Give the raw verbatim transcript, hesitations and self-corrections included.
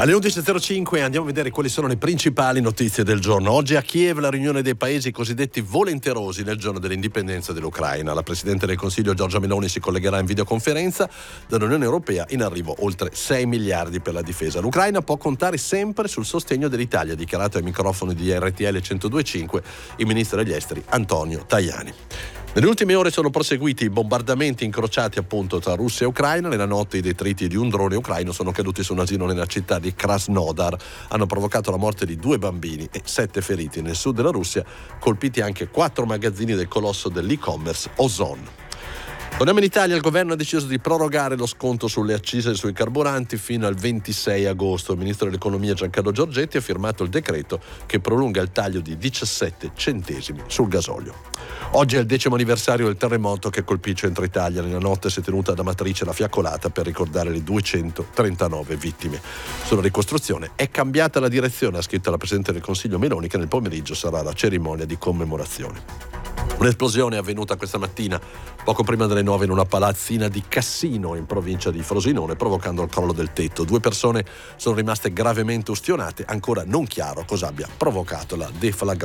Alle undici e zero cinque andiamo a vedere quali sono le principali notizie del giorno. Oggi a Kiev la riunione dei paesi cosiddetti volenterosi nel giorno dell'indipendenza dell'Ucraina. La Presidente del Consiglio Giorgia Meloni si collegherà in videoconferenza. Dall'Unione Europea in arrivo oltre sei miliardi per la difesa. L'Ucraina può contare sempre sul sostegno dell'Italia, ha dichiarato ai microfoni di R T L centodue e cinque il ministro degli esteri Antonio Tajani. Nelle ultime ore sono proseguiti i bombardamenti incrociati appunto tra Russia e Ucraina. Nella notte i detriti di un drone ucraino sono caduti su un asilo nella città di Krasnodar. Hanno provocato la morte di due bambini e sette feriti. Nel sud della Russia colpiti anche quattro magazzini del colosso dell'e-commerce Ozon. Torniamo in Italia. Il governo ha deciso di prorogare lo sconto sulle accise sui carburanti fino al ventisei agosto. Il ministro dell'economia Giancarlo Giorgetti ha firmato il decreto che prolunga il taglio di diciassette centesimi sul gasolio. Oggi è il decimo anniversario del terremoto che colpì il centro Italia. Nella notte si è tenuta ad Amatrice la fiaccolata per ricordare le duecentotrentanove vittime. Sulla ricostruzione è cambiata la direzione, ha scritto la Presidente del Consiglio Meloni, che nel pomeriggio sarà la cerimonia di commemorazione. Un'esplosione è avvenuta questa mattina, poco prima delle nove, in una palazzina di Cassino, in provincia di Frosinone, provocando il crollo del tetto. Due persone sono rimaste gravemente ustionate, ancora non chiaro cosa abbia provocato la deflagrazione.